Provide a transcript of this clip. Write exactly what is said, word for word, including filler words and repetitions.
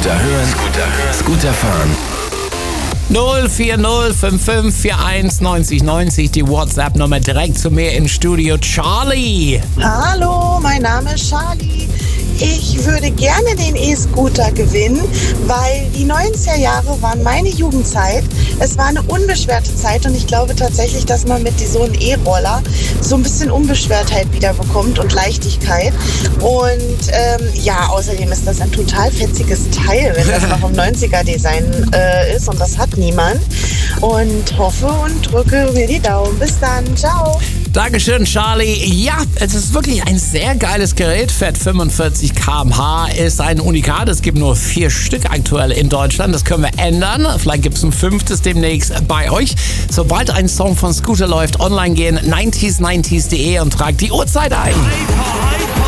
Scooter hören, Scooter hören, Scooter fahren. null vier null fünf fünf vier eins neun null neun null, die WhatsApp-Nummer direkt zu mir ins Studio. Charlie. Hallo, mein Name ist Charlie. Ich würde gerne den E-Scooter gewinnen, weil die neunziger Jahre waren meine Jugendzeit. Es war eine unbeschwerte Zeit und ich glaube tatsächlich, dass man mit so einem E-Roller so ein bisschen Unbeschwertheit wieder bekommt und Leichtigkeit. Und ähm, ja, außerdem ist das ein total fetziges Teil, wenn das noch im neunziger-Design äh, ist und das hat niemand. Und hoffe und drücke mir die Daumen. Bis dann, ciao. Dankeschön, Charlie. Ja, es ist wirklich ein sehr geiles Gerät. Fährt fünfundvierzig Kilometer pro Stunde, ist ein Unikat. Es gibt nur vier Stück aktuell in Deutschland. Das können wir ändern. Vielleicht gibt es ein fünftes demnächst bei euch. Sobald ein Song von Scooter läuft, online gehen, neunzig neunzig punkt de und tragt die Uhrzeit ein.